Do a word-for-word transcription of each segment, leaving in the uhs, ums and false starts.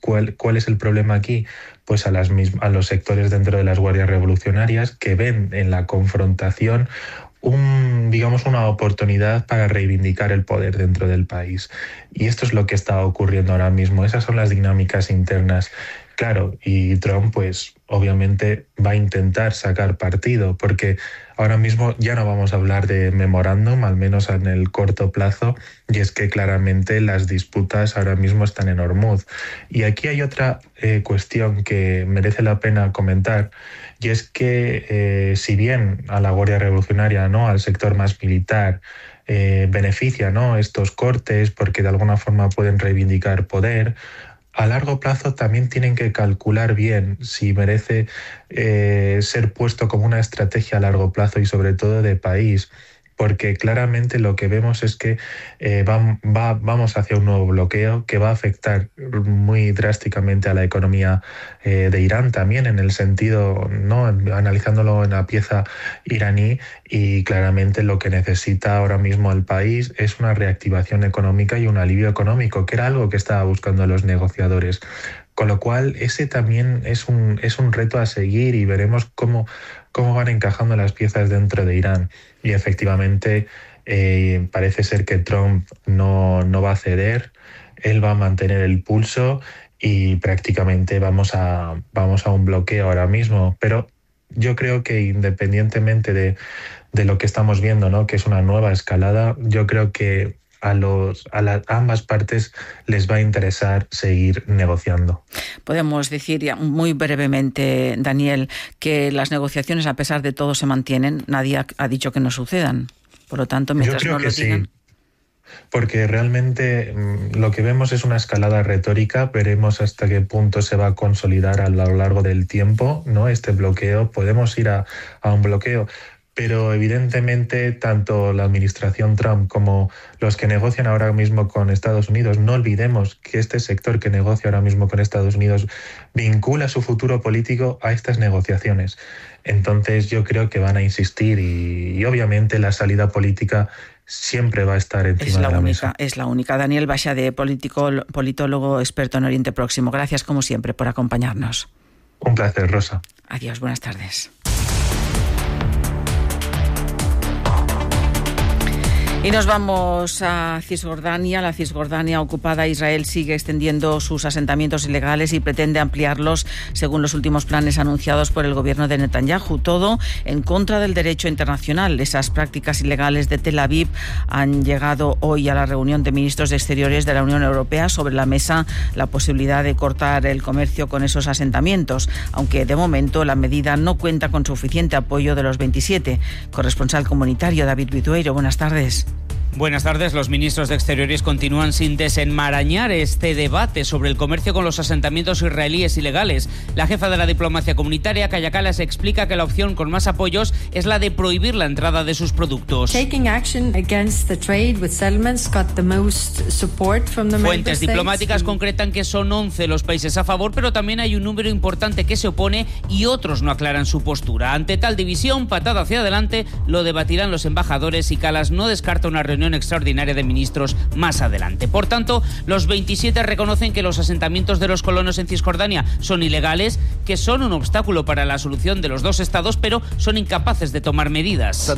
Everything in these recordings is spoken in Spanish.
¿cuál, cuál es el problema aquí? Pues a, las mismas, a los sectores dentro de las guardias revolucionarias que ven en la confrontación un, digamos, una oportunidad para reivindicar el poder dentro del país. Y esto es lo que está ocurriendo ahora mismo. Esas son las dinámicas internas. Claro, y Trump, pues, obviamente va a intentar sacar partido, porque ahora mismo ya no vamos a hablar de memorándum, al menos en el corto plazo, y es que claramente las disputas ahora mismo están en Hormuz. Y aquí hay otra eh, cuestión que merece la pena comentar, y es que eh, si bien a la Guardia Revolucionaria, ¿no?, al sector más militar, eh, beneficia, ¿no?, estos cortes porque de alguna forma pueden reivindicar poder, a largo plazo también tienen que calcular bien si merece eh, ser puesto como una estrategia a largo plazo y sobre todo de país, porque claramente lo que vemos es que eh, va, va, vamos hacia un nuevo bloqueo que va a afectar muy drásticamente a la economía eh, de Irán también, en el sentido, ¿no?, analizándolo en la pieza iraní, y claramente lo que necesita ahora mismo el país es una reactivación económica y un alivio económico, que era algo que estaban buscando los negociadores. Con lo cual, ese también es un, es un reto a seguir y veremos cómo, cómo van encajando las piezas dentro de Irán. Y efectivamente, eh, parece ser que Trump no, no va a ceder, él va a mantener el pulso y prácticamente vamos a, vamos a un bloqueo ahora mismo. Pero yo creo que independientemente de, de lo que estamos viendo, ¿no?, que es una nueva escalada, yo creo que a, los, a, la, a ambas partes les va a interesar seguir negociando. Podemos decir ya muy brevemente, Daniel, que las negociaciones a pesar de todo se mantienen. Nadie ha, ha dicho que no sucedan. Por lo tanto, mientras Yo creo no que lo sí. digan... Porque realmente mmm, lo que vemos es una escalada retórica. Veremos hasta qué punto se va a consolidar a lo largo del tiempo, ¿no?, este bloqueo. Podemos ir a, a un bloqueo. Pero evidentemente tanto la administración Trump como los que negocian ahora mismo con Estados Unidos, no olvidemos que este sector que negocia ahora mismo con Estados Unidos vincula su futuro político a estas negociaciones. Entonces yo creo que van a insistir y, y obviamente la salida política siempre va a estar encima es la de la única, mesa. Es la única. Daniel Baixade, político, politólogo experto en Oriente Próximo. Gracias como siempre por acompañarnos. Un placer, Rosa. Adiós, buenas tardes. Y nos vamos a Cisjordania. La Cisjordania ocupada, Israel sigue extendiendo sus asentamientos ilegales y pretende ampliarlos según los últimos planes anunciados por el gobierno de Netanyahu. Todo en contra del derecho internacional. Esas prácticas ilegales de Tel Aviv han llegado hoy a la reunión de ministros de Exteriores de la Unión Europea. Sobre la mesa la posibilidad de cortar el comercio con esos asentamientos, aunque de momento la medida no cuenta con suficiente apoyo de los veintisiete. Corresponsal comunitario David Bidueiro, buenas tardes. Buenas tardes. Los ministros de Exteriores continúan sin desenmarañar este debate sobre el comercio con los asentamientos israelíes ilegales. La jefa de la diplomacia comunitaria, Kaja Kallas, explica que la opción con más apoyos es la de prohibir la entrada de sus productos. Fuentes diplomáticas concretan que son once los países a favor, pero también hay un número importante que se opone y otros no aclaran su postura. Ante tal división, patada hacia adelante, lo debatirán los embajadores y Kallas no descarta una reunión extraordinaria de ministros más adelante. Por tanto, los veintisiete reconocen que los asentamientos de los colonos en Cisjordania son ilegales, que son un obstáculo para la solución de los dos estados, pero son incapaces de tomar medidas.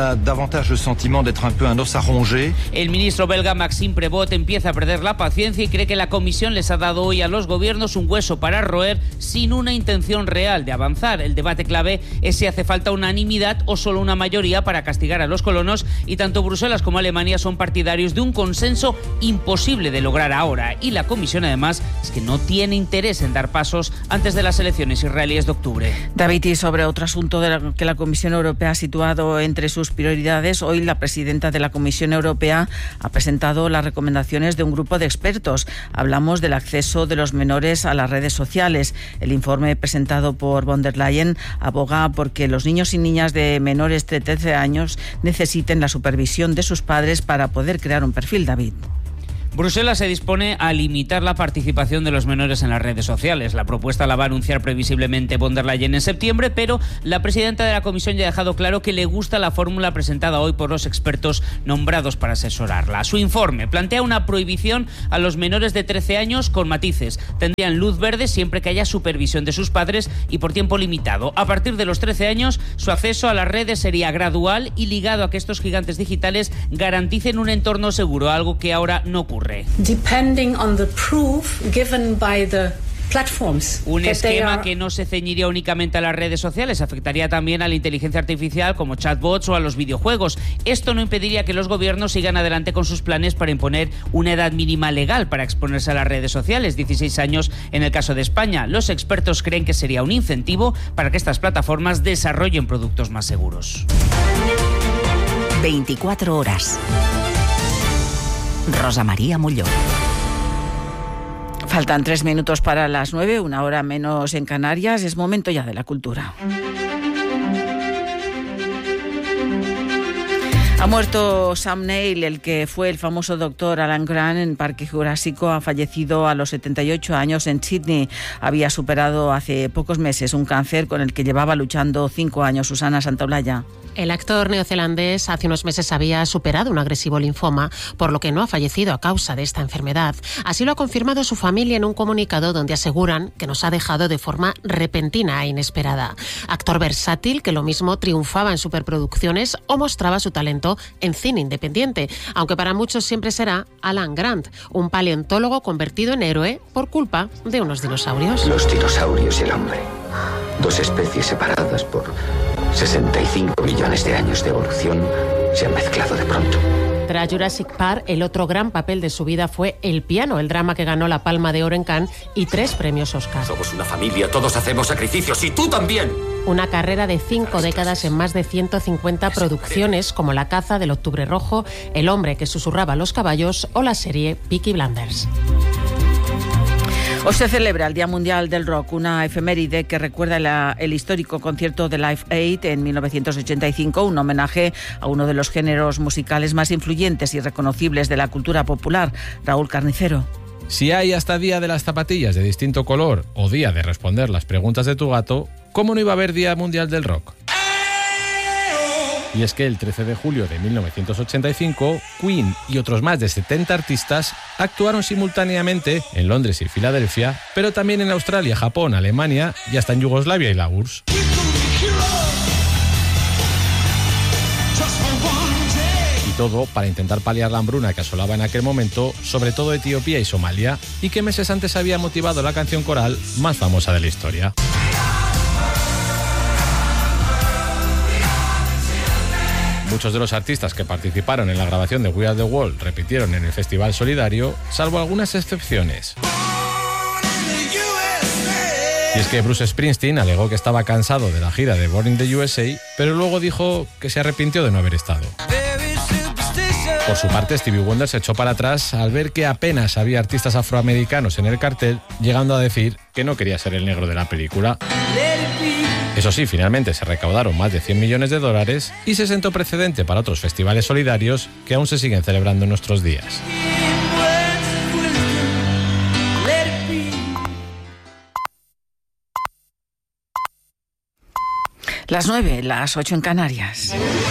El ministro belga Maxime Prévost empieza a perder la paciencia y cree que la Comisión les ha dado hoy a los gobiernos un hueso para roer sin una intención real de avanzar. El debate clave es si hace falta unanimidad o solo una mayoría para castigar a los colonos, y tanto Bruselas como Alemania son partidarios de un consenso imposible de lograr ahora, y la Comisión además es que no tiene interés en dar pasos antes de las elecciones israelíes de octubre. David, y sobre otro asunto de la que la Comisión Europea ha situado entre sus prioridades, hoy la presidenta de la Comisión Europea ha presentado las recomendaciones de un grupo de expertos. Hablamos del acceso de los menores a las redes sociales. El informe presentado por von der Leyen aboga porque los niños y niñas de menores de trece años necesiten la supervisión de sus padres para poder crear un perfil, David. Bruselas se dispone a limitar la participación de los menores en las redes sociales. La propuesta la va a anunciar previsiblemente von der Leyen en septiembre, pero la presidenta de la Comisión ya ha dejado claro que le gusta la fórmula presentada hoy por los expertos nombrados para asesorarla. Su informe plantea una prohibición a los menores de trece años con matices. Tendrían luz verde siempre que haya supervisión de sus padres y por tiempo limitado. A partir de los trece años, su acceso a las redes sería gradual y ligado a que estos gigantes digitales garanticen un entorno seguro, algo que ahora no ocurre. Depending on the proof given by the platforms. Un esquema que no se ceñiría únicamente a las redes sociales, afectaría también a la inteligencia artificial como chatbots o a los videojuegos. Esto no impediría que los gobiernos sigan adelante con sus planes para imponer una edad mínima legal para exponerse a las redes sociales, dieciséis años en el caso de España. Los expertos creen que sería un incentivo para que estas plataformas desarrollen productos más seguros. veinticuatro horas. Rosa María Molló. Faltan tres minutos para las nueve, una hora menos en Canarias. Es momento ya de la cultura. Ha muerto Sam Neill, el que fue el famoso doctor Alan Grant en Parque Jurásico. Ha fallecido a los setenta y ocho años en Sydney. Había superado hace pocos meses un cáncer con el que llevaba luchando cinco años. Susana Santaolalla. El actor neozelandés hace unos meses había superado un agresivo linfoma, por lo que no ha fallecido a causa de esta enfermedad. Así lo ha confirmado su familia en un comunicado donde aseguran que nos ha dejado de forma repentina e inesperada. Actor versátil que lo mismo triunfaba en superproducciones o mostraba su talento en cine independiente, aunque para muchos siempre será Alan Grant, un paleontólogo convertido en héroe por culpa de unos dinosaurios. Los dinosaurios y el hombre, dos especies separadas por sesenta y cinco millones de años de evolución, se han mezclado de pronto. Tras Jurassic Park, el otro gran papel de su vida fue El piano, el drama que ganó la Palma de Oro en Cannes y tres premios Oscar. Somos una familia, todos hacemos sacrificios y tú también. Una carrera de cinco décadas en más de ciento cincuenta producciones como La caza del Octubre Rojo, El hombre que susurraba a los caballos o la serie Peaky Blinders. Hoy se celebra el Día Mundial del Rock, una efeméride que recuerda la, el histórico concierto de Live Aid en mil novecientos ochenta y cinco, un homenaje a uno de los géneros musicales más influyentes y reconocibles de la cultura popular. Raúl Carnicero. Si hay hasta Día de las Zapatillas de distinto color o Día de responder las preguntas de tu gato, ¿cómo no iba a haber Día Mundial del Rock? Y es que el trece de julio de mil novecientos ochenta y cinco, Queen y otros más de setenta artistas actuaron simultáneamente en Londres y Filadelfia, pero también en Australia, Japón, Alemania y hasta en Yugoslavia y la U R S S. Y todo para intentar paliar la hambruna que asolaba en aquel momento, sobre todo Etiopía y Somalia, y que meses antes había motivado la canción coral más famosa de la historia. Muchos de los artistas que participaron en la grabación de We Are The World repitieron en el Festival Solidario, salvo algunas excepciones. Y es que Bruce Springsteen alegó que estaba cansado de la gira de Born in the U S A, pero luego dijo que se arrepintió de no haber estado. Por su parte, Stevie Wonder se echó para atrás al ver que apenas había artistas afroamericanos en el cartel, llegando a decir que no quería ser el negro de la película. Eso sí, finalmente se recaudaron más de cien millones de dólares y se sentó precedente para otros festivales solidarios que aún se siguen celebrando en nuestros días. Las nueve, las ocho en Canarias.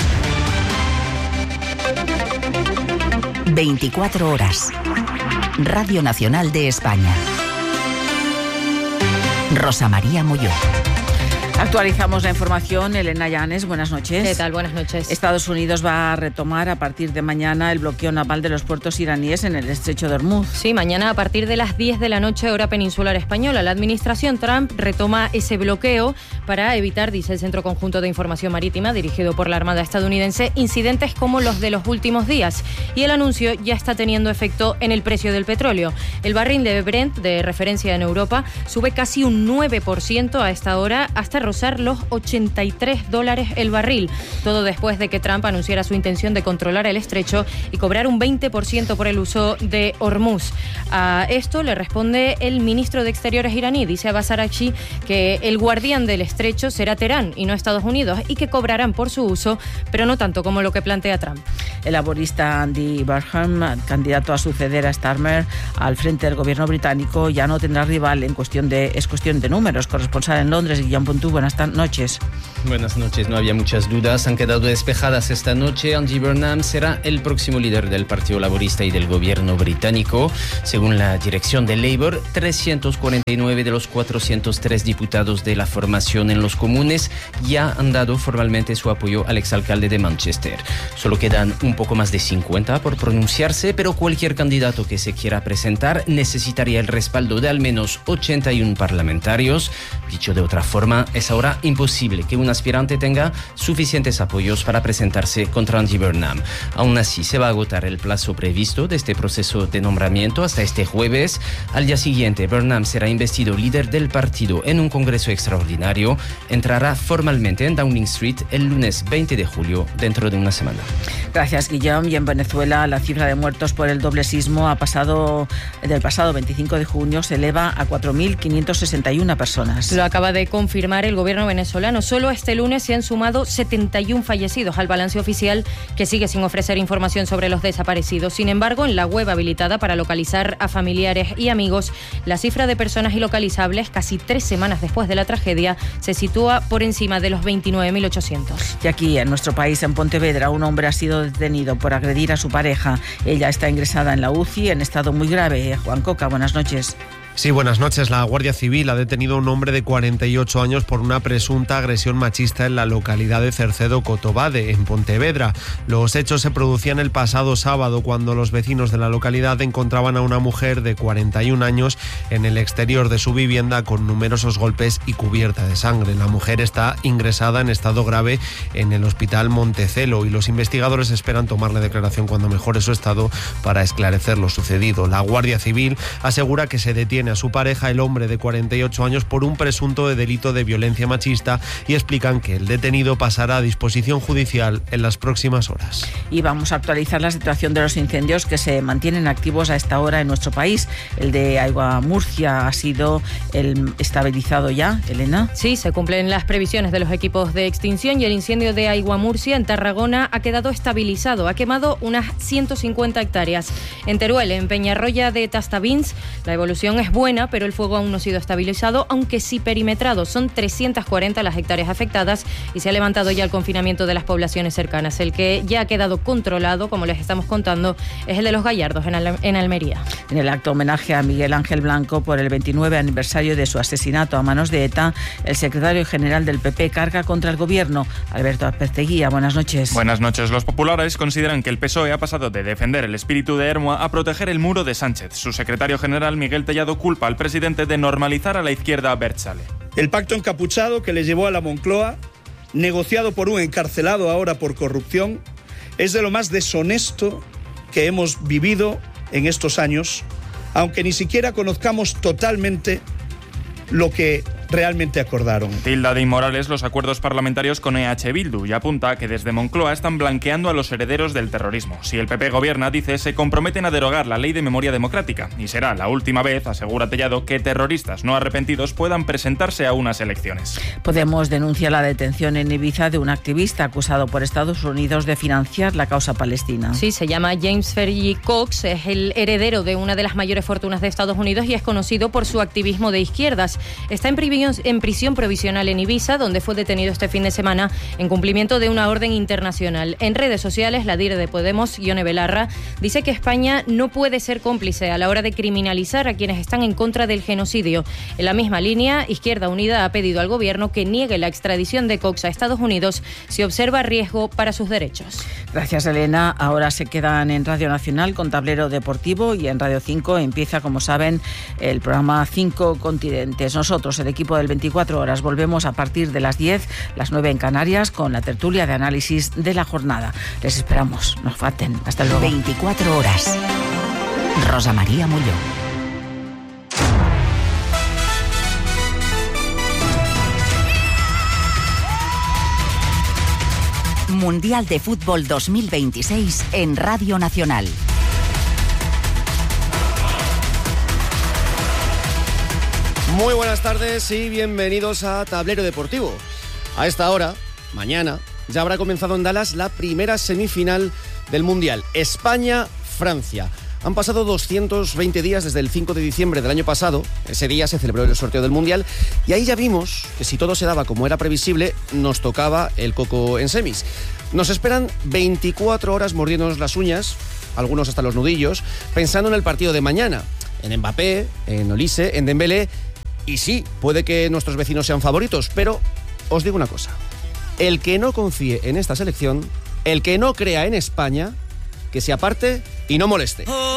veinticuatro horas. Radio Nacional de España. Rosa María Molló. Actualizamos la información. Elena Llanes, buenas noches. ¿Qué tal? Buenas noches. Estados Unidos va a retomar a partir de mañana el bloqueo naval de los puertos iraníes en el estrecho de Hormuz. Sí, mañana a partir de las diez de la noche, hora peninsular española. La administración Trump retoma ese bloqueo para evitar, dice el Centro Conjunto de Información Marítima, dirigido por la Armada estadounidense, incidentes como los de los últimos días. Y el anuncio ya está teniendo efecto en el precio del petróleo. El barril de Brent, de referencia en Europa, sube casi un nueve por ciento a esta hora hasta rozar rozar los ochenta y tres dólares el barril. Todo después de que Trump anunciara su intención de controlar el estrecho y cobrar un veinte por ciento por el uso de Hormuz. A esto le responde el ministro de Exteriores iraní. Dice Abbas Araghchi que el guardián del estrecho será Teherán y no Estados Unidos, y que cobrarán por su uso, pero no tanto como lo que plantea Trump. El laborista Andy Burnham, candidato a suceder a Starmer al frente del gobierno británico, ya no tendrá rival en cuestión de es cuestión de números. Corresponsal en Londres, Guillaume Pontú, buenas noches. Buenas noches, no había muchas dudas, han quedado despejadas esta noche. Andy Burnham será el próximo líder del Partido Laborista y del gobierno británico. Según la dirección de Labour, trescientos cuarenta y nueve de los cuatrocientos tres diputados de la formación en los comunes ya han dado formalmente su apoyo al exalcalde de Manchester. Solo quedan un poco más de cincuenta por pronunciarse, pero cualquier candidato que se quiera presentar necesitaría el respaldo de al menos ochenta y uno parlamentarios. Dicho de otra forma, es ahora imposible que un aspirante tenga suficientes apoyos para presentarse contra Andy Burnham. Aún así, se va a agotar el plazo previsto de este proceso de nombramiento hasta este jueves. Al día siguiente, Burnham será investido líder del partido en un congreso extraordinario. Entrará formalmente en Downing Street el lunes veinte de julio, dentro de una semana. Gracias, Guillaume. Y en Venezuela, la cifra de muertos por el doble sismo ha pasado, del pasado veinticinco de junio se eleva a cuatro mil quinientas sesenta y una personas. Lo acaba de confirmar el gobierno venezolano. Solo este lunes se han sumado setenta y uno fallecidos al balance oficial, que sigue sin ofrecer información sobre los desaparecidos. Sin embargo, en la web habilitada para localizar a familiares y amigos, la cifra de personas ilocalizables, casi tres semanas después de la tragedia, se sitúa por encima de los veintinueve mil ochocientos. Y aquí, en nuestro país, en Pontevedra, un hombre ha sido detenido por agredir a su pareja. Ella está ingresada en la U C I en estado muy grave. Juan Coca, buenas noches. Sí, buenas noches. La Guardia Civil ha detenido a un hombre de cuarenta y ocho años por una presunta agresión machista en la localidad de Cercedo-Cotobade, en Pontevedra. Los hechos se producían el pasado sábado, cuando los vecinos de la localidad encontraban a una mujer de cuarenta y un años en el exterior de su vivienda con numerosos golpes y cubierta de sangre. La mujer está ingresada en estado grave en el Hospital Montecelo y los investigadores esperan tomarle declaración cuando mejore su estado para esclarecer lo sucedido. La Guardia Civil asegura que se detiene a su pareja, el hombre de cuarenta y ocho años, por un presunto de delito de violencia machista, y explican que el detenido pasará a disposición judicial en las próximas horas. Y vamos a actualizar la situación de los incendios que se mantienen activos a esta hora en nuestro país. El de Aigua Murcia ha sido el estabilizado ya, Elena. Sí, se cumplen las previsiones de los equipos de extinción y el incendio de Aigua Murcia en Tarragona ha quedado estabilizado. Ha quemado unas ciento cincuenta hectáreas. En Teruel, en Peñarroya de Tastavins, la evolución es buena, pero el fuego aún no ha sido estabilizado, aunque sí perimetrado. Son trescientas cuarenta las hectáreas afectadas y se ha levantado ya el confinamiento de las poblaciones cercanas. El que ya ha quedado controlado, como les estamos contando, es el de los Gallardos, en, Al- en Almería. En el acto homenaje a Miguel Ángel Blanco por el veintinueve aniversario de su asesinato a manos de ETA, el secretario general del P P carga contra el gobierno. Alberto Azpeitia, buenas noches. Buenas noches. Los populares consideran que el P S O E ha pasado de defender el espíritu de Hermoa a proteger el muro de Sánchez. Su secretario general, Miguel Tellado, culpa al presidente de normalizar a la izquierda abertzale. El pacto encapuchado que le llevó a la Moncloa, negociado por un encarcelado ahora por corrupción, es de lo más deshonesto que hemos vivido en estos años, aunque ni siquiera conozcamos totalmente lo que realmente acordaron. Tilda de inmorales los acuerdos parlamentarios con E H Bildu y apunta que desde Moncloa están blanqueando a los herederos del terrorismo. Si el P P gobierna, dice, se comprometen a derogar la ley de memoria democrática y será la última vez, asegura Tellado, que terroristas no arrepentidos puedan presentarse a unas elecciones. Podemos denunciar la detención en Ibiza de un activista acusado por Estados Unidos de financiar la causa palestina. Sí, se llama James Fergie Cox, es el heredero de una de las mayores fortunas de Estados Unidos y es conocido por su activismo de izquierdas. Está en privisión en prisión provisional en Ibiza, donde fue detenido este fin de semana en cumplimiento de una orden internacional. En redes sociales, la líder de Podemos, Ione Belarra, dice que España no puede ser cómplice a la hora de criminalizar a quienes están en contra del genocidio. En la misma línea, Izquierda Unida ha pedido al gobierno que niegue la extradición de Cox a Estados Unidos si observa riesgo para sus derechos. Gracias, Elena. Ahora se quedan en Radio Nacional con Tablero Deportivo y en Radio cinco empieza, como saben, el programa Cinco Continentes. Nosotros, el equipo del veinticuatro horas, volvemos a partir de las diez, las nueve en Canarias, con la tertulia de análisis de la jornada. Les esperamos, no falten. Hasta luego. veinticuatro horas. Rosa María Mulló. Mundial de Fútbol dos mil veintiséis en Radio Nacional. Muy buenas tardes y bienvenidos a Tablero Deportivo. A esta hora, mañana, ya habrá comenzado en Dallas la primera semifinal del Mundial, España-Francia. Han pasado doscientos veinte días desde el cinco de diciembre del año pasado. Ese día se celebró el sorteo del Mundial y ahí ya vimos que si todo se daba como era previsible, nos tocaba el coco en semis. Nos esperan veinticuatro horas mordiéndonos las uñas, algunos hasta los nudillos, pensando en el partido de mañana, en Mbappé, en Olise, en Dembélé. Y sí, puede que nuestros vecinos sean favoritos, pero os digo una cosa. El que no confíe en esta selección, el que no crea en España, que se aparte y no moleste.